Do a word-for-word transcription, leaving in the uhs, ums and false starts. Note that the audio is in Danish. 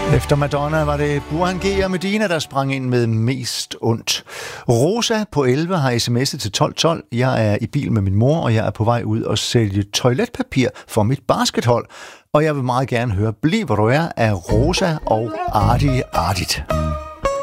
Efter Madonna var det Burhan G og Medina, der sprang ind med Mest ondt. Rosa på elleve har sms'et til tolv tolv. Jeg er i bil med min mor, og jeg er på vej ud og sælge toiletpapir for mit baskethold. Og jeg vil meget gerne høre Bliv hvor du er af Rosa og Arti Artit.